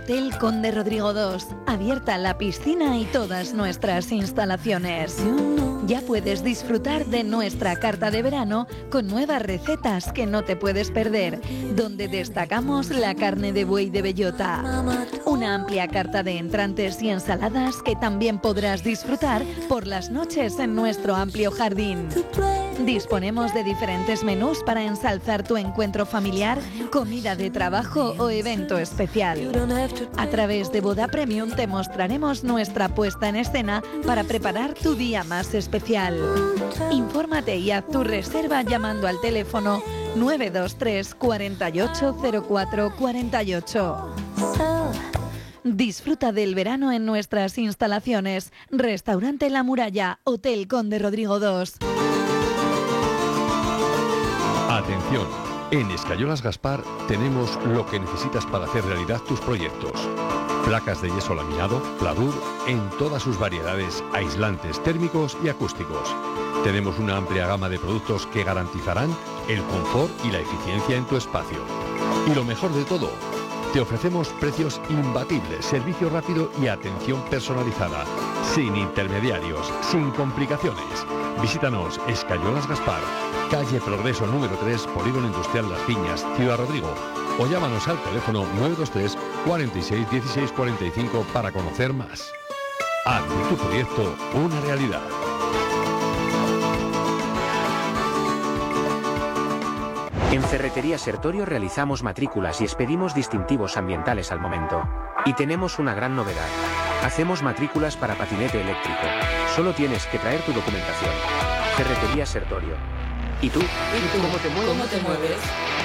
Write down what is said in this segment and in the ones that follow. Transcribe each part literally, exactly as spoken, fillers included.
Hotel Conde Rodrigo dos. Abierta la piscina y todas nuestras instalaciones. Ya puedes disfrutar de nuestra carta de verano con nuevas recetas que no te puedes perder, donde destacamos la carne de buey de bellota. Una amplia carta de entrantes y ensaladas que también podrás disfrutar por las noches en nuestro amplio jardín. Disponemos de diferentes menús para ensalzar tu encuentro familiar, comida de trabajo o evento especial. A través de Boda Premium te mostraremos nuestra puesta en escena para preparar tu día más especial. Infórmate y haz tu reserva llamando al teléfono nueve dos tres, cuarenta y ocho, cero cuatro cuarenta y ocho. Disfruta del verano en nuestras instalaciones. Restaurante La Muralla, Hotel Conde Rodrigo dos. Atención, en Escayolas Gaspar tenemos lo que necesitas para hacer realidad tus proyectos. Placas de yeso laminado, Pladur, en todas sus variedades, aislantes térmicos y acústicos. Tenemos una amplia gama de productos que garantizarán el confort y la eficiencia en tu espacio. Y lo mejor de todo, te ofrecemos precios imbatibles, servicio rápido y atención personalizada, sin intermediarios, sin complicaciones. Visítanos, Escayolas Gaspar, calle Progreso número tres, Polígono Industrial Las Piñas, Ciudad Rodrigo. O llámanos al teléfono nueve dos tres, cuarenta y seis, dieciséis cuarenta y cinco para conocer más. Haz de tu proyecto una realidad. En Ferretería Sertorio realizamos matrículas y expedimos distintivos ambientales al momento. Y tenemos una gran novedad. Hacemos matrículas para patinete eléctrico. Solo tienes que traer tu documentación. Ferretería Sertorio. ¿Y tú? ¿Y tú cómo te mueves? ¿Cómo te mueves?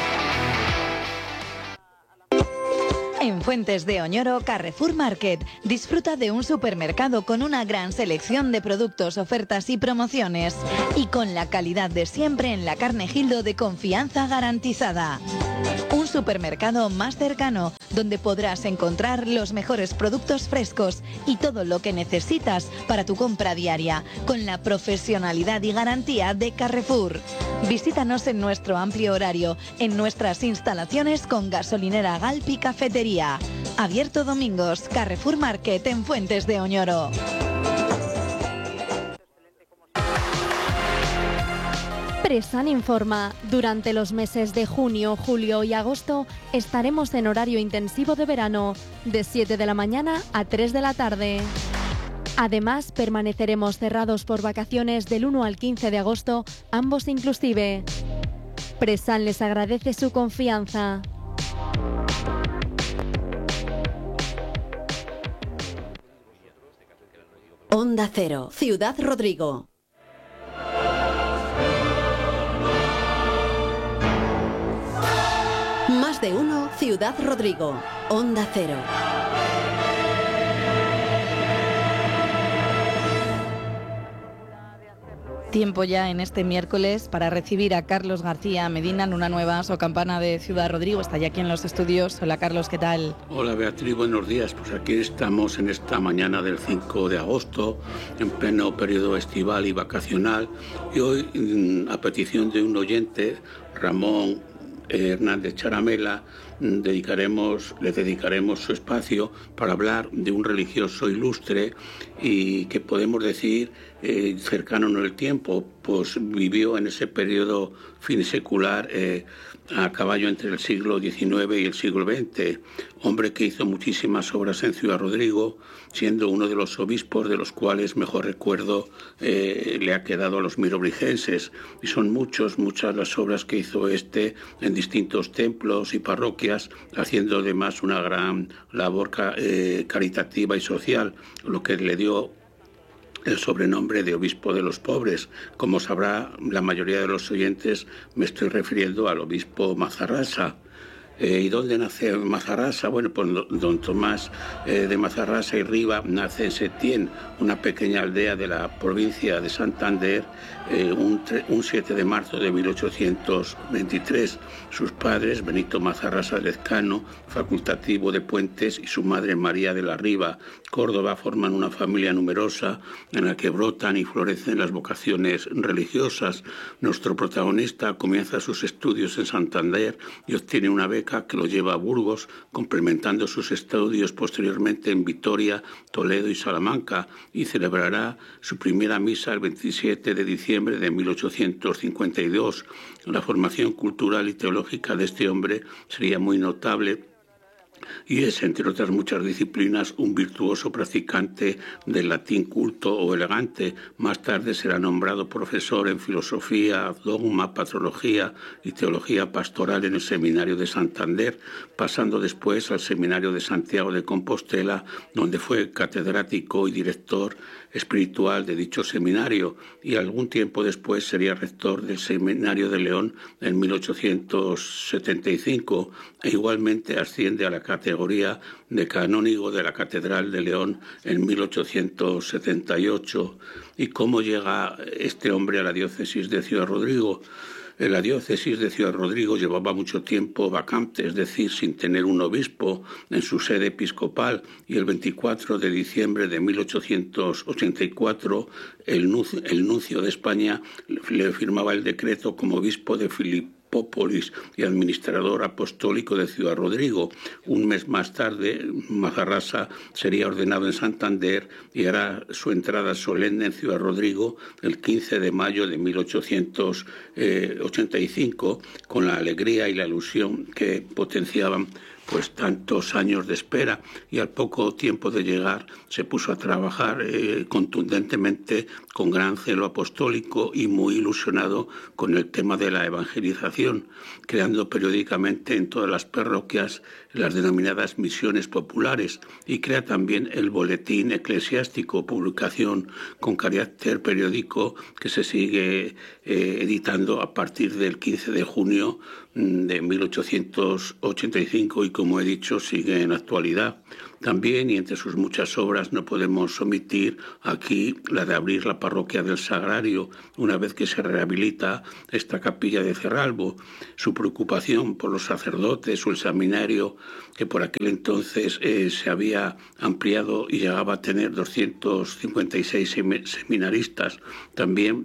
En Fuentes de Oñoro, Carrefour Market. Disfruta de un supermercado con una gran selección de productos, ofertas y promociones. Y con la calidad de siempre en la carne Gildo de confianza garantizada. Un supermercado más cercano, donde podrás encontrar los mejores productos frescos y todo lo que necesitas para tu compra diaria, con la profesionalidad y garantía de Carrefour. Visítanos en nuestro amplio horario, en nuestras instalaciones con gasolinera Galp y cafetería. Abierto domingos, Carrefour Market en Fuentes de Oñoro. Presan informa, durante los meses de junio, julio y agosto estaremos en horario intensivo de verano, de siete de la mañana a tres de la tarde. Además, permaneceremos cerrados por vacaciones del uno al quince de agosto, ambos inclusive. Presan les agradece su confianza. Onda Cero, Ciudad Rodrigo. Más de uno, Ciudad Rodrigo. Onda Cero. Tiempo ya en este miércoles para recibir a Carlos García Medina en una nueva socampana de Ciudad Rodrigo. Está ya aquí en los estudios. Hola Carlos, ¿qué tal? Hola Beatriz, buenos días. Pues aquí estamos en esta mañana del cinco de agosto, en pleno periodo estival y vacacional. Y hoy, a petición de un oyente, Ramón Hernández Charamela, dedicaremos, le dedicaremos su espacio para hablar de un religioso ilustre y que podemos decir eh, cercano en el tiempo, pues vivió en ese periodo finisecular eh, a caballo entre el siglo diecinueve y el siglo veinte, hombre que hizo muchísimas obras en Ciudad Rodrigo, siendo uno de los obispos de los cuales mejor recuerdo eh, le ha quedado a los mirobrigenses, y son muchos, muchas las obras que hizo este en distintos templos y parroquias, haciendo además una gran labor eh, caritativa y social, lo que le dio el sobrenombre de obispo de los pobres. Como sabrá la mayoría de los oyentes, me estoy refiriendo al obispo Mazarrasa. Eh, ¿Y dónde nace Mazarrasa? Bueno, pues don Tomás eh, de Mazarrasa y Riva nace en Setién, una pequeña aldea de la provincia de Santander, eh, un, un siete de marzo de mil ochocientos veintitrés. Sus padres, Benito Mazarrasa Lezcano, facultativo de Puentes, y su madre María de la Riva, Córdoba, forman una familia numerosa en la que brotan y florecen las vocaciones religiosas. Nuestro protagonista comienza sus estudios en Santander y obtiene una beca que lo lleva a Burgos, complementando sus estudios posteriormente en Vitoria, Toledo y Salamanca, y celebrará su primera misa el veintisiete de diciembre de mil ochocientos cincuenta y dos. La formación cultural y teológica de este hombre sería muy notable y es, entre otras muchas disciplinas, un virtuoso practicante del latín culto o elegante. Más tarde será nombrado profesor en filosofía, dogma, patrología y teología pastoral en el Seminario de Santander, pasando después al Seminario de Santiago de Compostela, donde fue catedrático y director espiritual de dicho seminario, y algún tiempo después sería rector del Seminario de León en mil ochocientos setenta y cinco, e igualmente asciende a la categoría de canónigo de la Catedral de León en mil ochocientos setenta y ocho. ¿Y cómo llega este hombre a la diócesis de Ciudad Rodrigo? La diócesis de Ciudad Rodrigo llevaba mucho tiempo vacante, es decir, sin tener un obispo en su sede episcopal, y el veinticuatro de diciembre de mil ochocientos ochenta y cuatro el nuncio, el nuncio de España le firmaba el decreto como obispo de Filipópolis y administrador apostólico de Ciudad Rodrigo. Un mes más tarde, Mazarrasa sería ordenado en Santander y hará su entrada solemne en Ciudad Rodrigo el quince de mayo de mil ochocientos ochenta y cinco, con la alegría y la ilusión que potenciaban pues tantos años de espera, y al poco tiempo de llegar se puso a trabajar eh, contundentemente, con gran celo apostólico y muy ilusionado con el tema de la evangelización, creando periódicamente en todas las parroquias las denominadas misiones populares, y crea también el Boletín Eclesiástico, publicación con carácter periódico que se sigue eh, editando a partir del quince de junio de mil ochocientos ochenta y cinco, y como he dicho sigue en actualidad. También, y entre sus muchas obras, no podemos omitir aquí la de abrir la parroquia del Sagrario una vez que se rehabilita esta capilla de Cerralbo. Su preocupación por los sacerdotes o el seminario, que por aquel entonces eh, se había ampliado y llegaba a tener doscientos cincuenta y seis seminaristas. También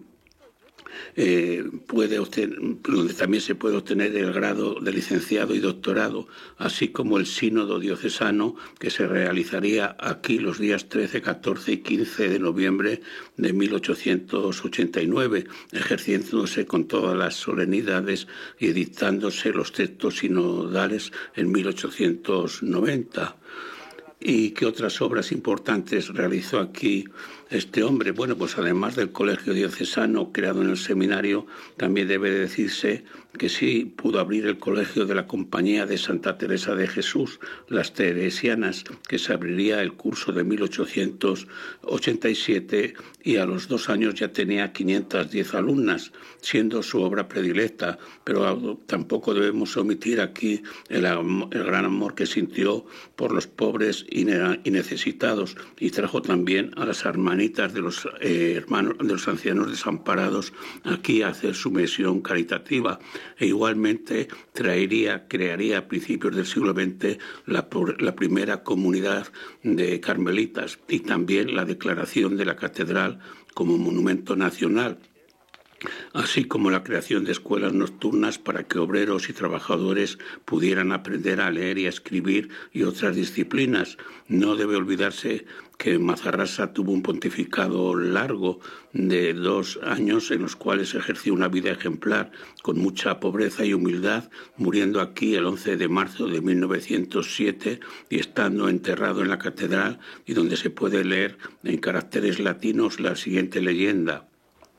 Eh, puede obtener, donde también se puede obtener el grado de licenciado y doctorado, así como el sínodo diocesano, que se realizaría aquí los días trece, catorce y quince de noviembre de mil ochocientos ochenta y nueve, ejerciéndose con todas las solemnidades y dictándose los textos sinodales en mil ochocientos noventa. ¿Y qué otras obras importantes realizó aquí este hombre? Bueno, pues además del colegio diocesano creado en el seminario, también debe decirse que sí pudo abrir el colegio de la Compañía de Santa Teresa de Jesús, las Teresianas, que se abriría el curso de mil ochocientos ochenta y siete, y a los dos años ya tenía quinientas diez alumnas, siendo su obra predilecta, pero tampoco debemos omitir aquí el, el gran amor que sintió por los pobres y necesitados, y trajo también a las hermanitas de los eh, hermanos de los ancianos desamparados aquí a hacer su misión caritativa, e igualmente traería, crearía a principios del siglo veinte la, la primera comunidad de carmelitas, y también la declaración de la catedral como monumento nacional, así como la creación de escuelas nocturnas para que obreros y trabajadores pudieran aprender a leer y a escribir y otras disciplinas. No debe olvidarse que Mazarrasa tuvo un pontificado largo de dos años en los cuales ejerció una vida ejemplar, con mucha pobreza y humildad, muriendo aquí el once de marzo de mil novecientos siete y estando enterrado en la catedral, y donde se puede leer en caracteres latinos la siguiente leyenda.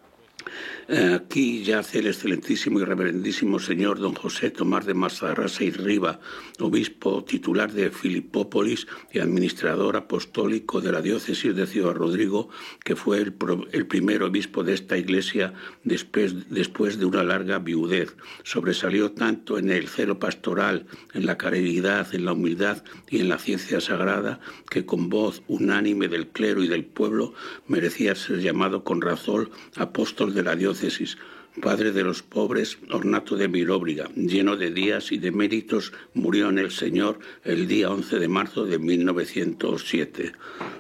Aquí yace el excelentísimo y reverendísimo señor don José Tomás de Mazarrasa y Riva, obispo titular de Filipópolis y administrador apostólico de la diócesis de Ciudad Rodrigo, que fue el, pro, el primer obispo de esta iglesia después, después de una larga viudez. Sobresalió tanto en el celo pastoral, en la caridad, en la humildad y en la ciencia sagrada, que con voz unánime del clero y del pueblo merecía ser llamado con razón apóstol de de la diócesis, padre de los pobres, ornato de Vilóbriga, lleno de días y de méritos, murió en el Señor el día once de marzo de mil novecientos siete.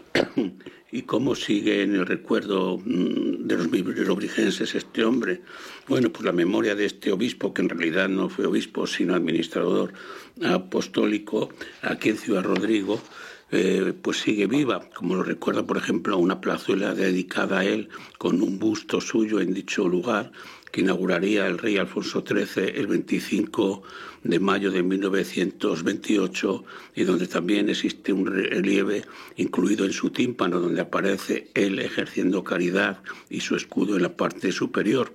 ¿Y cómo sigue en el recuerdo de los vilóbrigenses este hombre? Bueno, pues la memoria de este obispo, que en realidad no fue obispo, sino administrador apostólico aquí en Ciudad Rodrigo, eh, pues sigue viva, como lo recuerda, por ejemplo, una plazuela dedicada a él con un busto suyo en dicho lugar, que inauguraría el rey Alfonso trece el veinticinco de mayo de mil novecientos veintiocho, y donde también existe un relieve incluido en su tímpano, donde aparece él ejerciendo caridad y su escudo en la parte superior.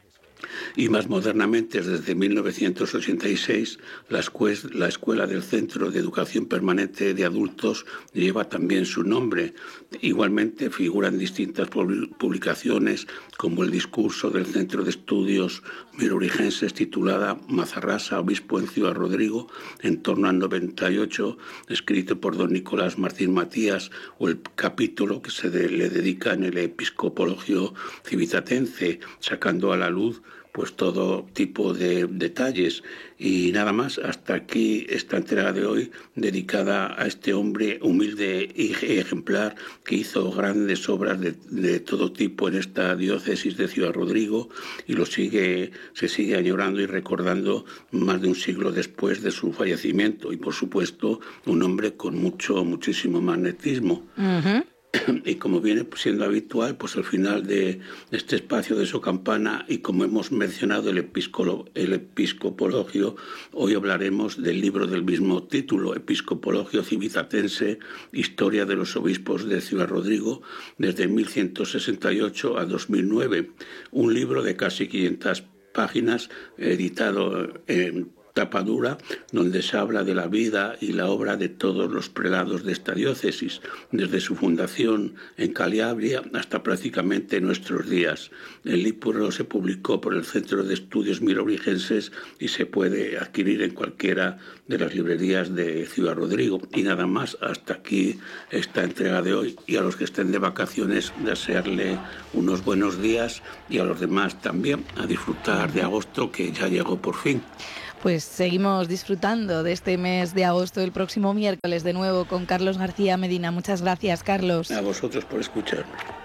Y más modernamente, desde mil novecientos ochenta y seis, la, escuela, la Escuela del Centro de Educación Permanente de Adultos lleva también su nombre. Igualmente figuran distintas publicaciones, como el discurso del Centro de Estudios Vilóbrigenses titulada Mazarrasa, obispo en Ciudad Rodrigo, en torno al noventa y ocho, escrito por don Nicolás Martín Matías, o el capítulo que se de, le dedica en el Episcopologio Civitatense, sacando a la luz pues todo tipo de detalles. Y nada más, hasta aquí esta entrega de hoy dedicada a este hombre humilde y ejemplar que hizo grandes obras de, de todo tipo en esta diócesis de Ciudad Rodrigo, y lo sigue, se sigue añorando y recordando más de un siglo después de su fallecimiento. Y por supuesto, un hombre con mucho, muchísimo magnetismo. Uh-huh. Y como viene siendo habitual, pues al final de este espacio de So Campana, y como hemos mencionado el, episcolo, el episcopologio, hoy hablaremos del libro del mismo título, Episcopologio Civitatense, Historia de los Obispos de Ciudad Rodrigo, desde mil ciento sesenta y ocho a dos mil nueve, un libro de casi quinientas páginas, editado en tapa dura, donde se habla de la vida y la obra de todos los prelados de esta diócesis, desde su fundación en Calabria hasta prácticamente nuestros días. El libro se publicó por el Centro de Estudios Vilóbrigenses y se puede adquirir en cualquiera de las librerías de Ciudad Rodrigo. Y nada más, hasta aquí esta entrega de hoy, y a los que estén de vacaciones desearle unos buenos días, y a los demás también a disfrutar de agosto, que ya llegó por fin. Pues seguimos disfrutando de este mes de agosto, el próximo miércoles de nuevo con Carlos García Medina. Muchas gracias, Carlos. A vosotros por escucharme.